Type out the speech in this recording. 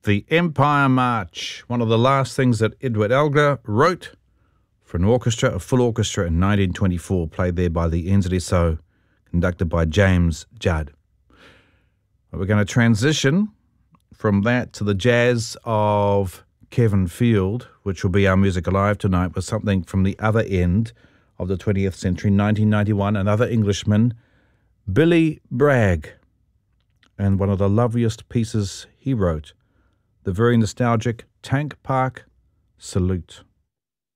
The Empire March, one of the last things that Edward Elgar wrote for an orchestra, a full orchestra in 1924, played there by the NZSO, conducted by James Judd. We're going to transition from that to the jazz of Kevin Field, which will be our Music Alive tonight, with something from the other end of the 20th century, 1991, another Englishman, Billy Bragg, and one of the loveliest pieces he wrote, the very nostalgic Tank Park Salute.